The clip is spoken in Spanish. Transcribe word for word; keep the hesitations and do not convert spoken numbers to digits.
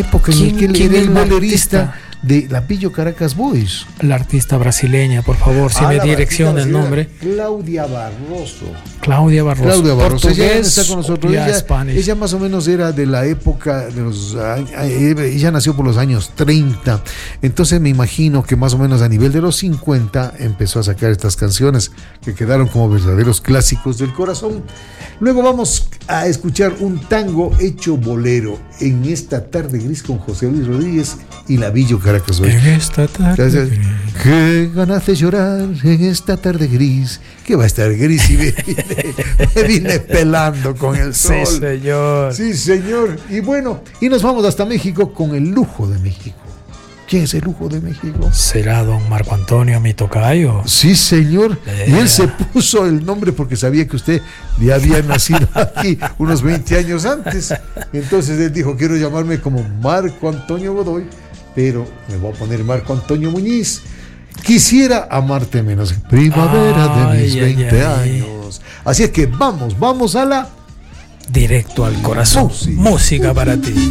época en la que él ¿Quién era es el la bolerista artista? de la Pillo Caracas Boys. La artista brasileña, por favor, si Ah, me la direcciona el artista nombre. Claudia Barroso. Claudia Barroso. Claudia Barroso, ella Portugués, está con nosotros. ya Ella, Spanish. ella más o menos era de la época de los años, ella nació por los años treinta. Entonces me imagino que más o menos a nivel de los cincuenta empezó a sacar estas canciones que quedaron como verdaderos clásicos del corazón. Luego vamos a escuchar un tango hecho bolero en esta tarde gris con José Luis Rodríguez y la Pillo Caracas Boys. En esta tarde gris. Qué ganas de llorar en esta tarde gris. Que va a estar gris y me vine, me vine pelando con el sol. Sí, señor. Sí, señor. Y bueno, y nos vamos hasta México con el lujo de México. ¿Quién es el lujo de México? ¿Será don Marco Antonio, mi tocayo? Sí, señor. Eh. Y él se puso el nombre porque sabía que usted ya había nacido aquí unos veinte años antes. Entonces él dijo, quiero llamarme como Marco Antonio Godoy, pero me voy a poner Marco Antonio Muñiz. Quisiera amarte menos. Primavera Ay, de mis ay, veinte ay. años. Así es que vamos, vamos a la Directo al corazón. Música. Música para ti.